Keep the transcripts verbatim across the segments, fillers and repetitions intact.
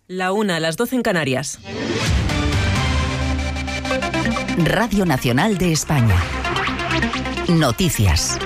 La una, las doce en Canarias. Radio Nacional de España. Noticias.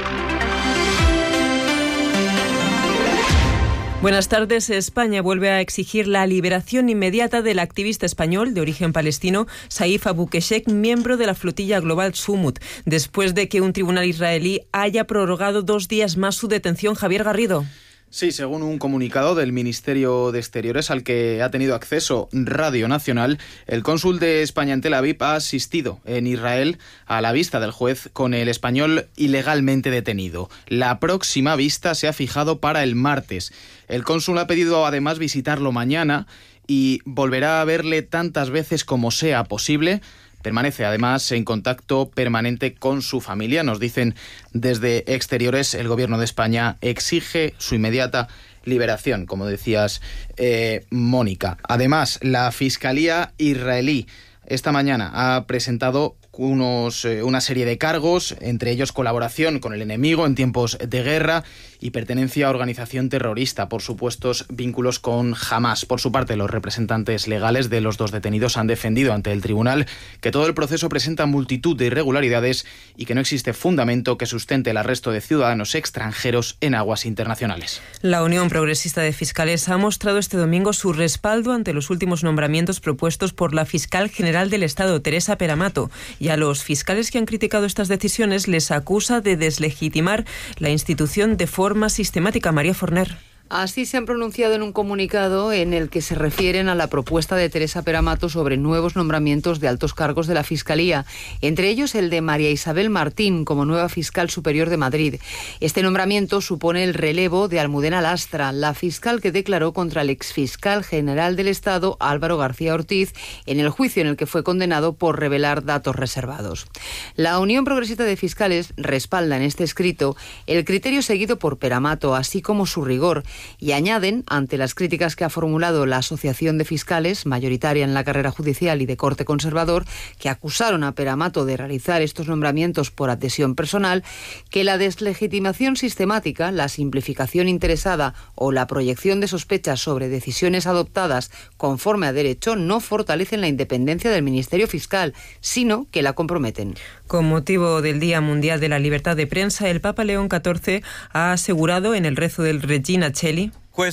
Buenas tardes. España vuelve a exigir la liberación inmediata del activista español de origen palestino Saif Abu Keshek, miembro de la flotilla global Sumut, después de que un tribunal israelí haya prorrogado dos días más su detención. Javier Garrido. Sí, según un comunicado del Ministerio de Exteriores al que ha tenido acceso Radio Nacional, el cónsul de España en Tel Aviv ha asistido en Israel a la vista del juez con el español ilegalmente detenido. La próxima vista se ha fijado para el martes. El cónsul ha pedido además visitarlo mañana y volverá a verle tantas veces como sea posible. Permanece además en contacto permanente con su familia. Nos dicen desde Exteriores, el Gobierno de España exige su inmediata liberación, como decías, eh, Mónica. Además, la Fiscalía israelí esta mañana ha presentado unos, eh, una serie de cargos, entre ellos colaboración con el enemigo en tiempos de guerra y pertenencia a organización terrorista por supuestos vínculos con Hamás. Por su parte, los representantes legales de los dos detenidos han defendido ante el tribunal que todo el proceso presenta multitud de irregularidades y que no existe fundamento que sustente el arresto de ciudadanos extranjeros en aguas internacionales. La Unión Progresista de Fiscales ha mostrado este domingo su respaldo ante los últimos nombramientos propuestos por la fiscal general del Estado, Teresa Peramato, y a los fiscales que han criticado estas decisiones les acusa de deslegitimar la institución de forma sistemática. María Forner. Así se han pronunciado en un comunicado en el que se refieren a la propuesta de Teresa Peramato sobre nuevos nombramientos de altos cargos de la Fiscalía, entre ellos el de María Isabel Martín como nueva fiscal superior de Madrid. Este nombramiento supone el relevo de Almudena Lastra, la fiscal que declaró contra el exfiscal general del Estado, Álvaro García Ortiz, en el juicio en el que fue condenado por revelar datos reservados. La Unión Progresista de Fiscales respalda en este escrito el criterio seguido por Peramato, así como su rigor, y añaden, ante las críticas que ha formulado la Asociación de Fiscales, mayoritaria en la carrera judicial y de corte conservador, que acusaron a Peramato de realizar estos nombramientos por adhesión personal, que la deslegitimación sistemática, la simplificación interesada o la proyección de sospechas sobre decisiones adoptadas conforme a derecho no fortalecen la independencia del Ministerio Fiscal, sino que la comprometen. Con motivo del Día Mundial de la Libertad de Prensa, el Papa León catorce ha asegurado en el rezo del Regina Coeli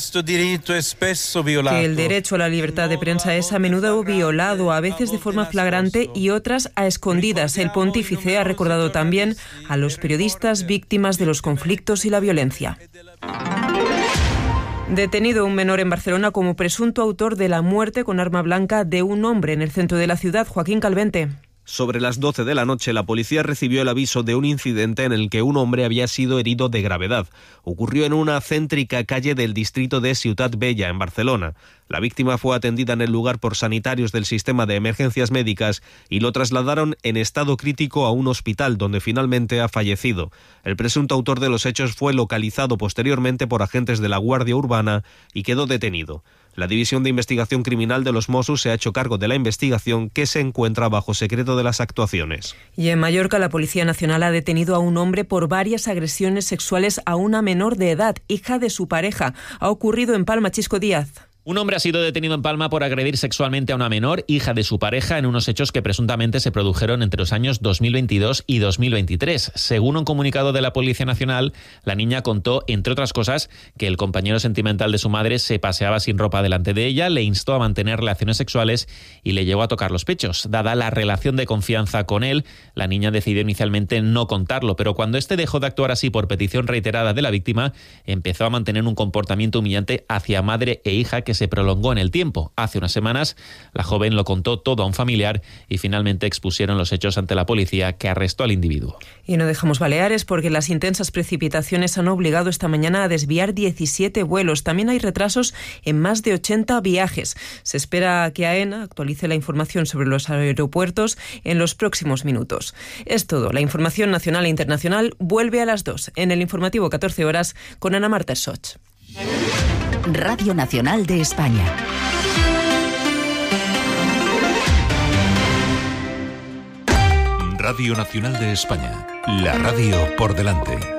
que el derecho a la libertad de prensa es a menudo violado, a veces de forma flagrante y otras a escondidas. El pontífice ha recordado también a los periodistas víctimas de los conflictos y la violencia. Detenido un menor en Barcelona como presunto autor de la muerte con arma blanca de un hombre en el centro de la ciudad. Joaquín Calvente. Sobre las doce de la noche, la policía recibió el aviso de un incidente en el que un hombre había sido herido de gravedad. Ocurrió en una céntrica calle del distrito de Ciutat Vella, en Barcelona. La víctima fue atendida en el lugar por sanitarios del sistema de emergencias médicas y lo trasladaron en estado crítico a un hospital, donde finalmente ha fallecido. El presunto autor de los hechos fue localizado posteriormente por agentes de la Guardia Urbana y quedó detenido. La División de Investigación Criminal de los Mossos se ha hecho cargo de la investigación, que se encuentra bajo secreto de las actuaciones. Y en Mallorca, la Policía Nacional ha detenido a un hombre por varias agresiones sexuales a una menor de edad, hija de su pareja. Ha ocurrido en Palma. Chisco Díaz. Un hombre ha sido detenido en Palma por agredir sexualmente a una menor, hija de su pareja, en unos hechos que presuntamente se produjeron entre los años dos mil veintidós y dos mil veintitrés. Según un comunicado de la Policía Nacional, la niña contó, entre otras cosas, que el compañero sentimental de su madre se paseaba sin ropa delante de ella, le instó a mantener relaciones sexuales y le llevó a tocar los pechos. Dada la relación de confianza con él, la niña decidió inicialmente no contarlo, pero cuando éste dejó de actuar así por petición reiterada de la víctima, empezó a mantener un comportamiento humillante hacia madre e hija que se prolongó en el tiempo. Hace unas semanas, la joven lo contó todo a un familiar y finalmente expusieron los hechos ante la policía, que arrestó al individuo. Y no dejamos Baleares porque las intensas precipitaciones han obligado esta mañana a desviar diecisiete vuelos. También hay retrasos en más de ochenta viajes. Se espera que AENA actualice la información sobre los aeropuertos en los próximos minutos. Es todo. La información nacional e internacional vuelve a las dos en el informativo catorce horas con Ana Marta Soch. Radio Nacional de España. Radio Nacional de España. La radio por delante.